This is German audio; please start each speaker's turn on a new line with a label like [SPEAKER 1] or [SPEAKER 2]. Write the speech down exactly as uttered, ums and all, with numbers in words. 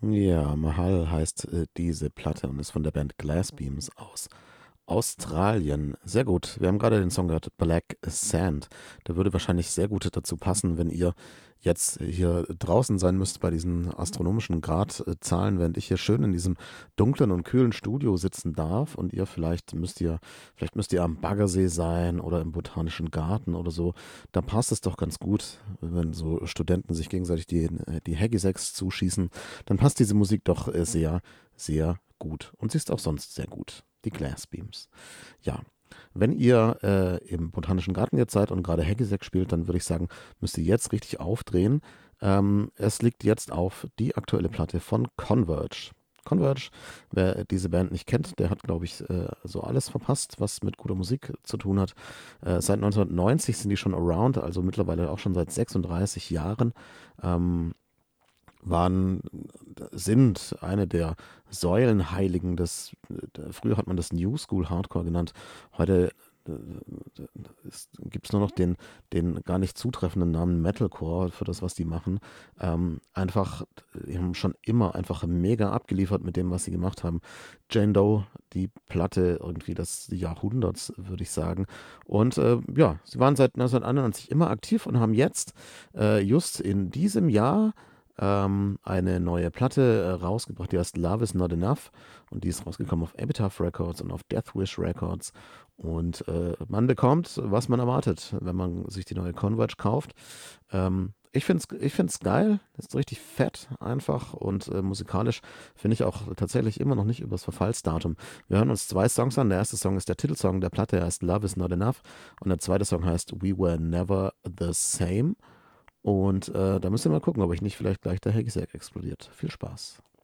[SPEAKER 1] Ja, Mahal heißt äh, diese Platte und ist von der Band Glassbeams aus Australien. Sehr gut. Wir haben gerade den Song gehört, Black Sand. Der würde wahrscheinlich sehr gut dazu passen, wenn ihr jetzt hier draußen sein müsst bei diesen astronomischen Gradzahlen, während ich hier schön in diesem dunklen und kühlen Studio sitzen darf und ihr vielleicht müsst ihr, vielleicht müsst ihr am Baggersee sein oder im Botanischen Garten oder so. Da passt es doch ganz gut, wenn so Studenten sich gegenseitig die, die Haggisacks zuschießen. Dann passt diese Musik doch äh, sehr, sehr gut. Und sie ist auch sonst sehr gut. Die Glassbeams. Ja, wenn ihr äh, im Botanischen Garten jetzt seid und gerade Hackisack spielt, dann würde ich sagen, müsst ihr jetzt richtig aufdrehen. Ähm, es liegt jetzt auf die aktuelle Platte von Converge. Converge, wer diese Band nicht kennt, der hat, glaube ich, äh, so alles verpasst, was mit guter Musik zu tun hat. Äh, seit neunzehnhundertneunzig sind die schon around, also mittlerweile auch schon seit sechsunddreißig Jahren. Ähm, waren, sind eine der Säulenheiligen des, äh, früher hat man das New School Hardcore genannt, heute gibt es nur noch den, den gar nicht zutreffenden Namen Metalcore für das, was die machen. Ähm, einfach, die haben schon immer einfach mega abgeliefert mit dem, was sie gemacht haben. Jane Doe, die Platte irgendwie des Jahrhunderts, würde ich sagen. Und äh, ja, sie waren seit neunzehnhunderteinundneunzig immer aktiv und haben jetzt äh, just in diesem Jahr ähm, eine neue Platte äh, rausgebracht, die heißt Love is Not Enough und die ist rausgekommen auf Epitaph Records und auf Deathwish Records und äh, man bekommt, was man erwartet, wenn man sich die neue Converge kauft. Ähm, ich finde es ich find's geil, ist richtig fett einfach und äh, musikalisch finde ich auch tatsächlich immer noch nicht übers Verfallsdatum. Wir hören uns zwei Songs an. Der erste Song ist der Titelsong der Platte, der heißt Love is Not Enough und der zweite Song heißt We Were Never the Same. Und äh, da müsst ihr mal gucken, ob euch nicht vielleicht gleich der Hacksack explodiert. Viel Spaß.